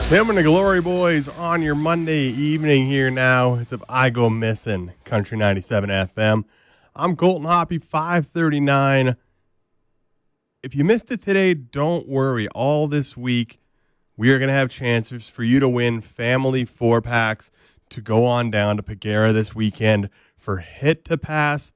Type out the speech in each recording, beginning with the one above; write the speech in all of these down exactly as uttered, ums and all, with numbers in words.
Them and the Glory Boys on your Monday evening here now. It's of I Go Missing, Country ninety-seven F M. I'm Colton Hoppy, five thirty-nine. If you missed it today, don't worry. All this week, we are going to have chances for you to win family four-packs to go on down to Pagera this weekend for Hit to Pass.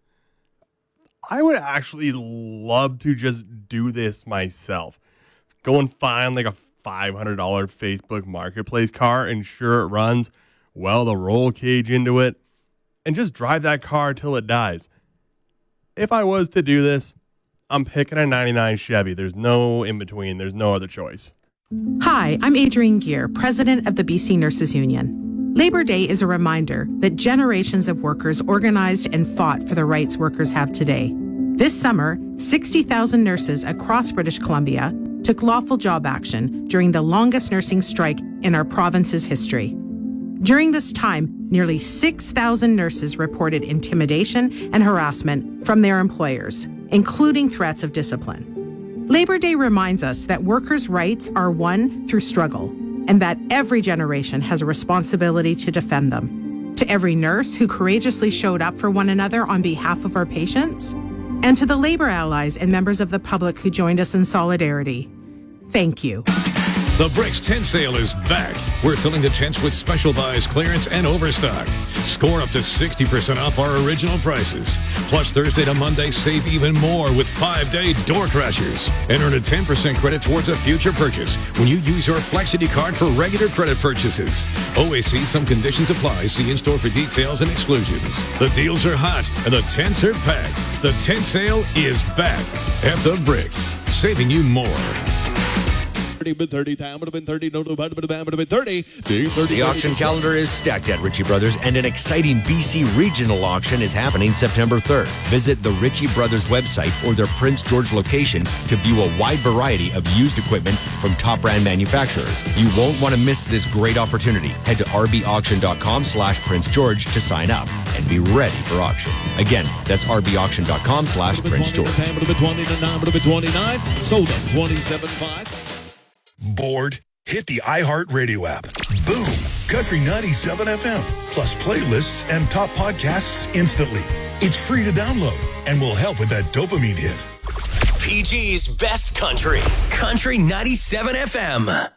I would actually love to just do this myself. Go and find like a five hundred dollars Facebook Marketplace car, ensure it runs, weld a roll cage into it, and just drive that car till it dies. If I was to do this, I'm picking a ninety-nine Chevy. There's no in between. There's no other choice. Hi, I'm Adrienne Gear, president of the B C Nurses Union. Labor Day is a reminder that generations of workers organized and fought for the rights workers have today. This summer, sixty thousand nurses across British Columbia took lawful job action during the longest nursing strike in our province's history. During this time, nearly six thousand nurses reported intimidation and harassment from their employers, including threats of discipline. Labor Day reminds us that workers' rights are won through struggle, and that every generation has a responsibility to defend them. To every nurse who courageously showed up for one another on behalf of our patients, and to the labor allies and members of the public who joined us in solidarity, thank you. The Bricks tent sale is back. We're filling the tents with special buys, clearance, and overstock. Score up to sixty percent off our original prices. Plus, Thursday to Monday, save even more with five-day door crashers. And earn a ten percent credit towards a future purchase when you use your Flexity card for regular credit purchases. Always see some conditions apply. See in-store for details and exclusions. The deals are hot, and the tents are packed. The tent sale is back at the Brick, saving you more. thirty, time would have been thirty, no, no, would have been thirty. The auction calendar is stacked at Ritchie Brothers, and an exciting B C regional auction is happening September third. Visit the Ritchie Brothers website or their Prince George location to view a wide variety of used equipment from top brand manufacturers. You won't want to miss this great opportunity. Head to rbauction.com slash Prince George to sign up and be ready for auction. Again, that's rbauction.com slash Prince George. Time would have been twenty, nine would have been twenty-nine. Sold them twenty-seven five. Bored? Hit the iHeartRadio app. Boom! Country ninety-seven F M. Plus playlists and top podcasts instantly. It's free to download and will help with that dopamine hit. P G's Best Country. Country ninety-seven F M.